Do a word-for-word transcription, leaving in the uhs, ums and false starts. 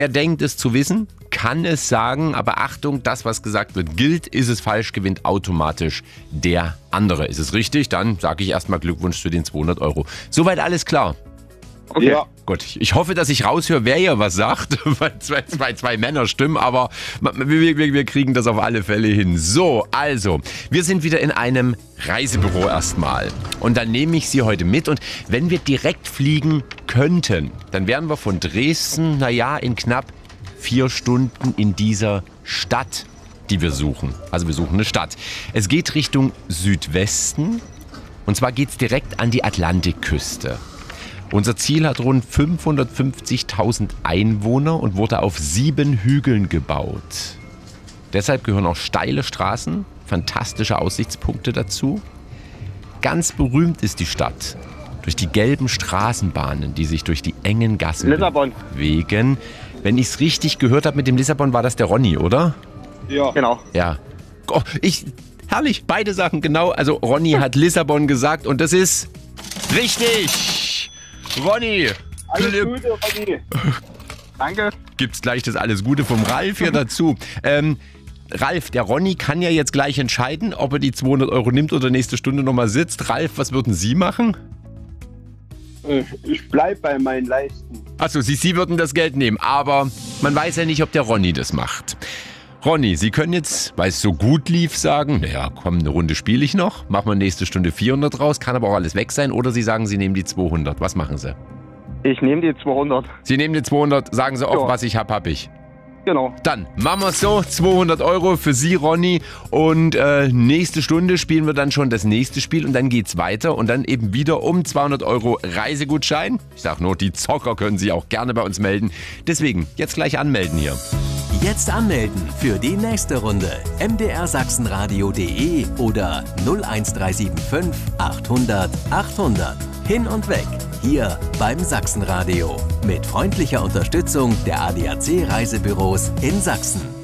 Er denkt es zu wissen, kann es sagen, aber Achtung, das, was gesagt wird, gilt. Ist es falsch, gewinnt automatisch der andere. Ist es richtig? Dann sage ich erstmal Glückwunsch zu den zweihundert Euro. Soweit alles klar? Okay. Ja. Gut, ich hoffe, dass ich raushöre, wer hier was sagt, weil zwei, zwei, zwei Männer stimmen, aber wir, wir, wir kriegen das auf alle Fälle hin. So, also, wir sind wieder in einem Reisebüro erstmal und dann nehme ich Sie heute mit und wenn wir direkt fliegen könnten, dann wären wir von Dresden, naja, in knapp vier Stunden in dieser Stadt, die wir suchen. Also wir suchen eine Stadt. Es geht Richtung Südwesten und zwar geht es direkt an die Atlantikküste. Unser Ziel hat rund fünfhundertfünfzigtausend Einwohner und wurde auf sieben Hügeln gebaut. Deshalb gehören auch steile Straßen, fantastische Aussichtspunkte dazu. Ganz berühmt ist die Stadt durch die gelben Straßenbahnen, die sich durch die engen Gassen Lissabon. bewegen. Wenn ich es richtig gehört habe mit dem Lissabon, war das der Ronny, oder? Ja. Genau. Ja. Oh, ich, herrlich, beide Sachen, genau. Also Ronny hat Lissabon gesagt und das ist richtig. Ronny, alles Gute, Ronny. Danke. Gibt's gleich das alles Gute vom Ralf hier dazu. Ähm, Ralf, der Ronny kann ja jetzt gleich entscheiden, ob er die zweihundert Euro nimmt oder nächste Stunde nochmal sitzt. Ralf, was würden Sie machen? Ich bleib bei meinen Leisten. Achso, Sie, Sie würden das Geld nehmen, aber man weiß ja nicht, ob der Ronny das macht. Ronny, Sie können jetzt, weil es so gut lief, sagen, naja, komm, eine Runde spiele ich noch, machen wir nächste Stunde vierhundert raus, kann aber auch alles weg sein. Oder Sie sagen, Sie nehmen die zweihundert. Was machen Sie? Ich nehme die zweihundert. Sie nehmen die zweihundert, sagen Sie auch, Ja. was ich hab, hab ich. Genau. Dann machen wir es so, zweihundert Euro für Sie, Ronny. Und äh, nächste Stunde spielen wir dann schon das nächste Spiel und dann geht's weiter. Und dann eben wieder um zweihundert Euro Reisegutschein. Ich sag nur, die Zocker können sich auch gerne bei uns melden. Deswegen, jetzt gleich anmelden hier. Jetzt anmelden für die nächste Runde. m d r sachsenradio punkt de oder null eins drei sieben fünf achthundert achthundert. Hin und weg. Hier beim Sachsenradio. Mit freundlicher Unterstützung der A D A C Reisebüros in Sachsen.